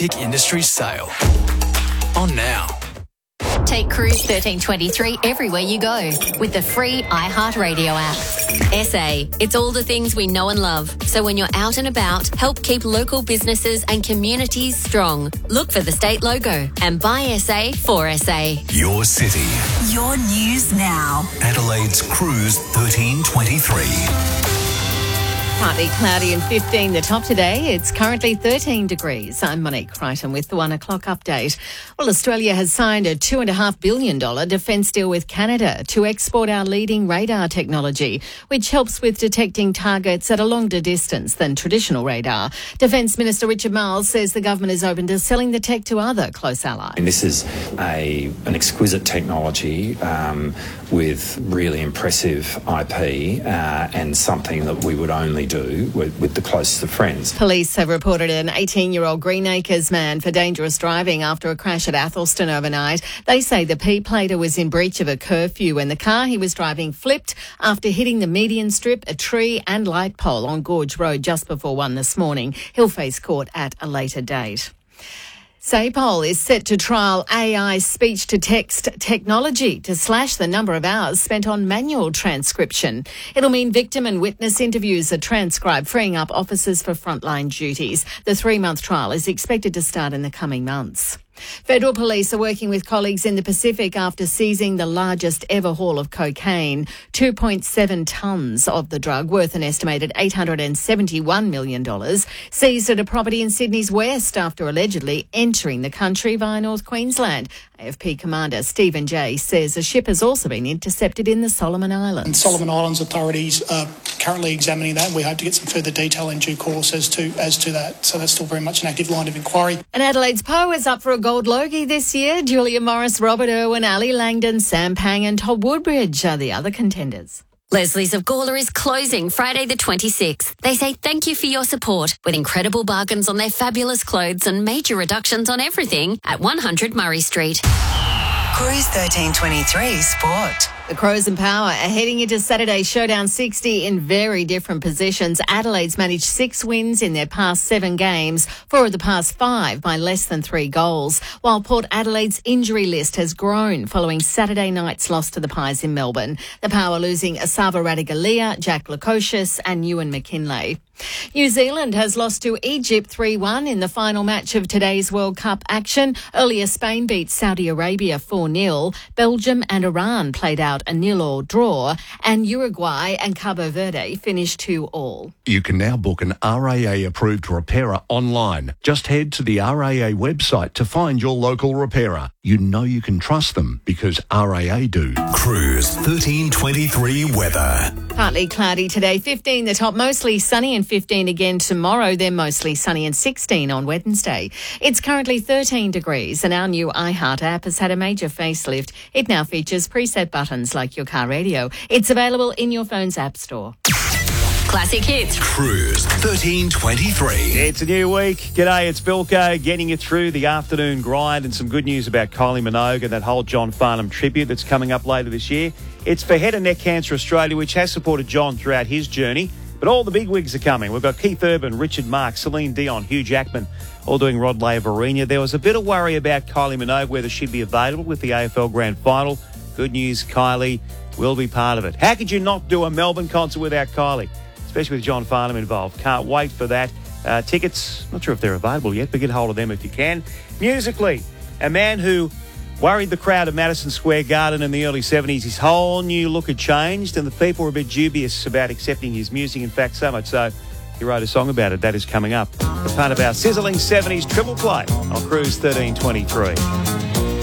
Atlantic Industries sale. On now. Take Cruise 1323 everywhere you go with the free iHeartRadio app. SA, it's all the things we know and love. So when you're out and about, help keep local businesses and communities strong. Look for the state logo and buy SA for SA. Your city. Your news now. Adelaide's Cruise 1323. Partly cloudy and 15 the top today. It's currently 13 degrees. I'm Monique Crichton with the 1 o'clock update. Well, Australia has signed a $2.5 billion defence deal with Canada to export our leading radar technology, which helps with detecting targets at a longer distance than traditional radar. Defence Minister Richard Marles says the government is open to selling the tech to other close allies. And this is an exquisite technology with really impressive IP and something that we would only do with the closest of friends. Police have reported an 18-year-old Greenacres man for dangerous driving after a crash at Athelston overnight. They say the P-plater was in breach of a curfew when the car he was driving flipped after hitting the median strip, a tree and light pole on Gorge Road just before 1 this morning. He'll face court at a later date. SAPOL is set to trial AI speech-to-text technology to slash the number of hours spent on manual transcription. It'll mean victim and witness interviews are transcribed, freeing up officers for frontline duties. The 3-month trial is expected to start in the coming months. Federal police are working with colleagues in the Pacific after seizing the largest ever haul of cocaine, 2.7 tonnes of the drug worth an estimated $871 million, seized at a property in Sydney's west after allegedly entering the country via North Queensland. AFP Commander Stephen Jay says a ship has also been intercepted in the Solomon Islands. And Solomon Islands authorities are currently examining that, and we hope to get some further detail in due course as to that. So that's still very much an active line of inquiry. And Adelaide's Poe is up for a Gold Logie this year. Julia Morris, Robert Irwin, Ali Langdon, Sam Pang and Todd Woodbridge are the other contenders. Leslie's of Gawler is closing Friday the 26th. They say thank you for your support with incredible bargains on their fabulous clothes and major reductions on everything at 100 Murray Street. Cruise 1323 Sport. The Crows and Power are heading into Saturday's Showdown 60 in very different positions. Adelaide's managed 6 wins in their past 7 games, 4 of the past 5 by less than 3 goals, while Port Adelaide's injury list has grown following Saturday night's loss to the Pies in Melbourne. The Power losing Asava Radigalia, Jack Lukosius and Ewan McKinlay. New Zealand has lost to Egypt 3-1 in the final match of today's World Cup action. Earlier, Spain beat Saudi Arabia 4-0. Belgium and Iran played out a 0-0 draw, and Uruguay and Cabo Verde finished 2-2. You can now book an RAA-approved repairer online. Just head to the RAA website to find your local repairer. You know you can trust them because RAA do. Cruise 1323 weather. Partly cloudy today, 15 the top, mostly sunny and 15 again tomorrow. Then mostly sunny and 16 on Wednesday. It's currently 13 degrees and our new iHeart app has had a major facelift. It now features preset buttons like your car radio. It's available in your phone's app store. Classic hits. Cruise 1323. It's a new week. G'day, it's Bilko getting you through the afternoon grind and some good news about Kylie Minogue and that whole John Farnham tribute that's coming up later this year. It's for Head and Neck Cancer Australia, which has supported John throughout his journey. But all the big wigs are coming. We've got Keith Urban, Richard Marx, Celine Dion, Hugh Jackman, all doing Rod Laver. There was a bit of worry about Kylie Minogue, whether she'd be available with the AFL Grand Final. Good news, Kylie will be part of it. How could you not do a Melbourne concert without Kylie? Especially with John Farnham involved. Can't wait for that. Tickets, not sure if they're available yet, but get hold of them if you can. Musically, a man who worried the crowd at Madison Square Garden in the early 70s. His whole new look had changed and the people were a bit dubious about accepting his music. In fact, so much so, he wrote a song about it. That is coming up. As part of our sizzling 70s triple play on Cruise 1323.